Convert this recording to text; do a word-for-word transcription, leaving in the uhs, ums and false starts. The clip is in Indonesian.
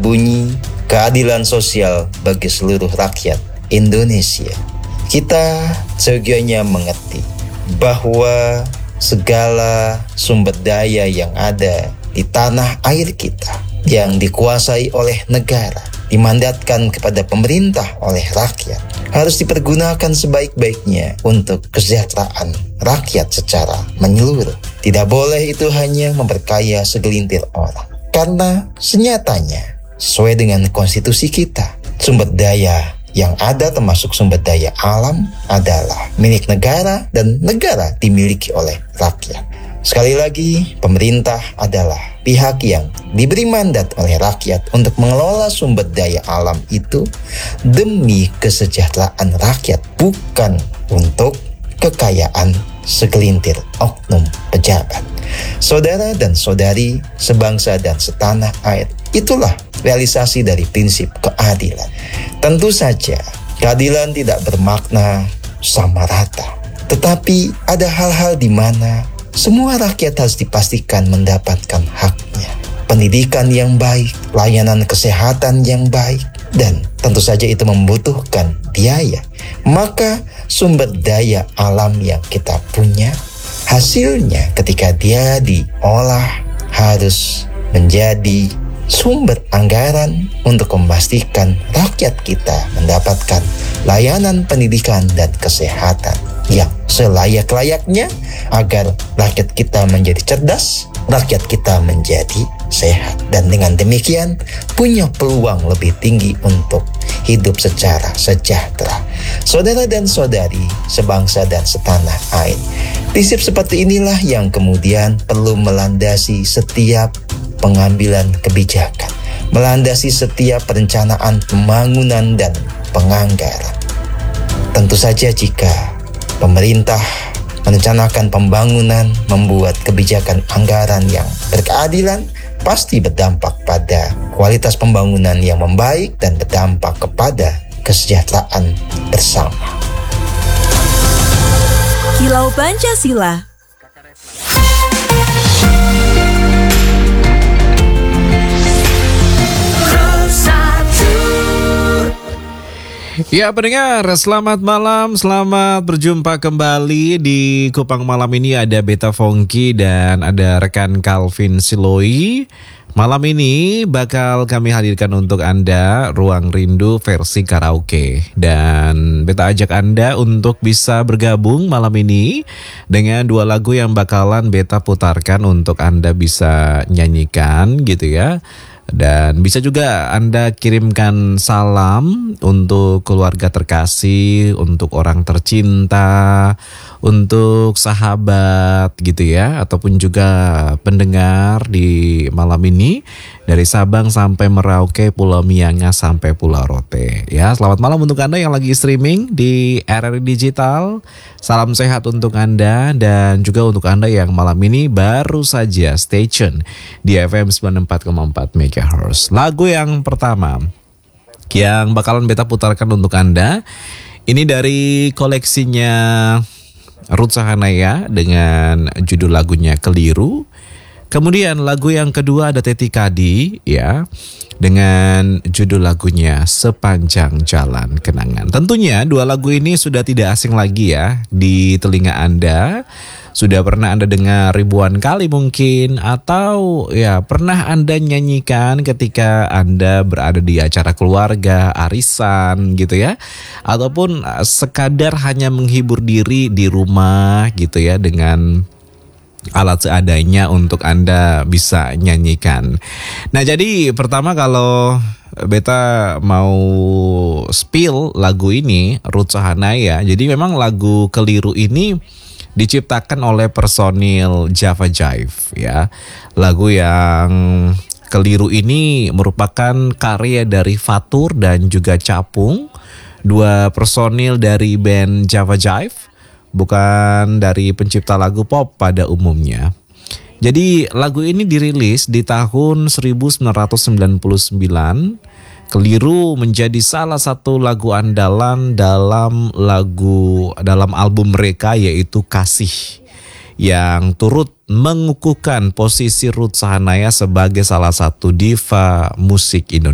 berbunyi keadilan sosial bagi seluruh rakyat Indonesia. Kita seyogianya mengerti bahwa segala sumber daya yang ada di tanah air kita yang dikuasai oleh negara, dimandatkan kepada pemerintah oleh rakyat, harus dipergunakan sebaik-baiknya untuk kesejahteraan rakyat secara menyeluruh. Tidak boleh itu hanya memperkaya segelintir orang. Karena senyatanya, sesuai dengan konstitusi kita, sumber daya yang ada termasuk sumber daya alam adalah milik negara dan negara dimiliki oleh rakyat. Sekali lagi, pemerintah adalah pihak yang diberi mandat oleh rakyat untuk mengelola sumber daya alam itu demi kesejahteraan rakyat, bukan untuk kekayaan segelintir oknum pejabat. Saudara dan saudari sebangsa dan setanah air, itulah realisasi dari prinsip keadilan. Tentu saja keadilan tidak bermakna sama rata, tetapi ada hal-hal di mana semua rakyat harus dipastikan mendapatkan haknya. Pendidikan yang baik, layanan kesehatan yang baik, dan tentu saja itu membutuhkan biaya. Maka sumber daya alam yang kita punya, hasilnya ketika dia diolah harus menjadi sumber anggaran untuk memastikan rakyat kita mendapatkan layanan pendidikan dan kesehatan yang selayak-layaknya agar rakyat kita menjadi cerdas, rakyat kita menjadi sehat, dan dengan demikian punya peluang lebih tinggi untuk hidup secara sejahtera. Saudara dan saudari sebangsa dan setanah air, prinsip seperti inilah yang kemudian perlu melandasi setiap pengambilan kebijakan, melandasi setiap perencanaan pembangunan dan penganggaran. Tentu saja jika pemerintah merencanakan pembangunan, membuat kebijakan anggaran yang berkeadilan, pasti berdampak pada kualitas pembangunan yang membaik dan berdampak kepada kesejahteraan bersama. Kilau Pancasila. Ya pendengar, selamat malam, selamat berjumpa kembali di Kupang Malam ini. Ada Beta Fongki dan ada rekan Calvin Siloi. Malam ini bakal kami hadirkan untuk Anda Ruang Rindu versi karaoke. Dan Beta ajak Anda untuk bisa bergabung malam ini dengan dua lagu yang bakalan Beta putarkan untuk Anda bisa nyanyikan gitu ya. Dan bisa juga Anda kirimkan salam untuk keluarga terkasih, untuk orang tercinta, untuk sahabat gitu ya, ataupun juga pendengar di malam ini dari Sabang sampai Merauke, Pulau Miangas sampai Pulau Rote. Ya, selamat malam untuk Anda yang lagi streaming di R R I Digital. Salam sehat untuk Anda dan juga untuk Anda yang malam ini baru saja stay tune di F M sembilan puluh empat koma empat megahertz. Lagu yang pertama yang bakalan Beta putarkan untuk Anda ini dari koleksinya Ruth Sahanaya dengan judul lagunya Keliru. Kemudian lagu yang kedua ada Teti Kadi ya dengan judul lagunya Sepanjang Jalan Kenangan. Tentunya dua lagu ini sudah tidak asing lagi ya di telinga Anda. Sudah pernah Anda dengar ribuan kali mungkin, atau ya pernah Anda nyanyikan ketika Anda berada di acara keluarga, arisan gitu ya. Ataupun sekadar hanya menghibur diri di rumah gitu ya dengan alat seadanya untuk Anda bisa nyanyikan. Nah jadi pertama kalau Beta mau spill lagu ini Ruth Sahanaya. Jadi memang lagu Keliru ini diciptakan oleh personil Java Jive ya. Lagu yang Keliru ini merupakan karya dari Fatur dan juga Capung, dua personil dari band Java Jive, bukan dari pencipta lagu pop pada umumnya. Jadi lagu ini dirilis di tahun seribu sembilan ratus sembilan puluh sembilan. Keliru menjadi salah satu lagu andalan dalam lagu dalam album mereka yaitu Kasih, yang turut mengukuhkan posisi Ruth Sahanaya sebagai salah satu diva musik Indonesia.